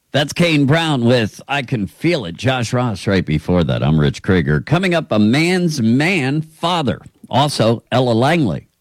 That's Kane Brown with I Can Feel It. Josh Ross right before that. I'm Rich Krieger. Coming up, a man's man father. Also, Ella Langley